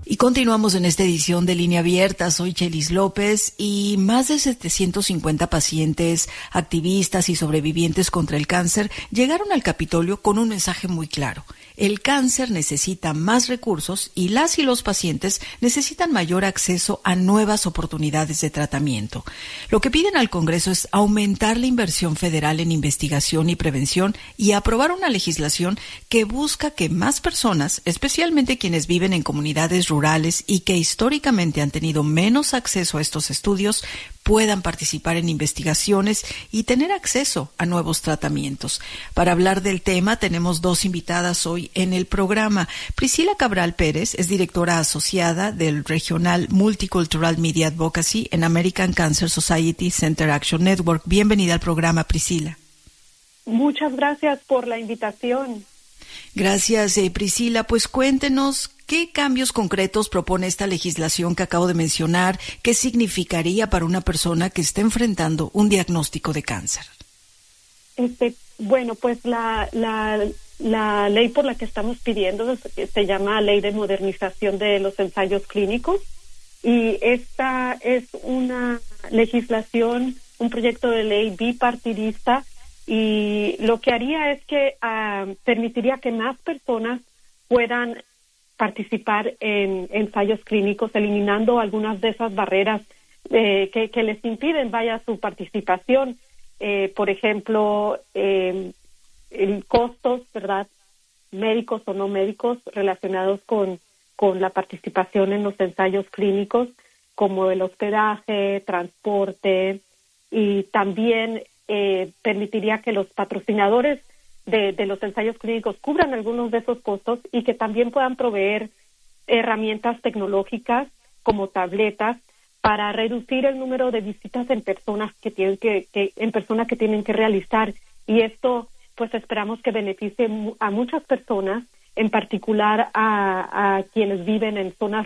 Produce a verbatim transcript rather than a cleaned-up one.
Y continuamos en esta edición de Línea Abierta. Soy Chelis López y más de setecientos cincuenta pacientes, activistas y sobrevivientes contra el cáncer llegaron al Capitolio con un mensaje muy claro. El cáncer necesita más recursos y las y los pacientes necesitan mayor acceso a nuevas oportunidades de tratamiento. Lo que piden al Congreso es aumentar la inversión federal en investigación y prevención y aprobar una legislación que busca que más personas, especialmente quienes viven en comunidades rurales y que históricamente han tenido menos acceso a estos estudios, puedan participar en investigaciones y tener acceso a nuevos tratamientos. Para hablar del tema, tenemos dos invitadas hoy en el programa. Priscila Cabral Pérez es directora asociada del Regional Multicultural Media Advocacy en American Cancer Society Center Action Network. Bienvenida al programa, Priscila. Muchas gracias por la invitación. Gracias, eh, Priscila. Pues cuéntenos qué cambios concretos propone esta legislación que acabo de mencionar, qué significaría para una persona que está enfrentando un diagnóstico de cáncer. Este, bueno, pues la, la, la ley por la que estamos pidiendo se, se llama Ley de Modernización de los Ensayos Clínicos y esta es una legislación, un proyecto de ley bipartidista y lo que haría es que uh, permitiría que más personas puedan participar en ensayos clínicos, eliminando algunas de esas barreras eh, que, que les impiden vaya su participación. Eh, por ejemplo, eh, el costos, ¿verdad?, médicos o no médicos relacionados con, con la participación en los ensayos clínicos, como el hospedaje, transporte, y también eh, permitiría que los patrocinadores De, de los ensayos clínicos cubran algunos de esos costos y que también puedan proveer herramientas tecnológicas como tabletas para reducir el número de visitas en personas que tienen que, que en personas que tienen que realizar, y esto pues esperamos que beneficie a muchas personas, en particular a, a quienes viven en zonas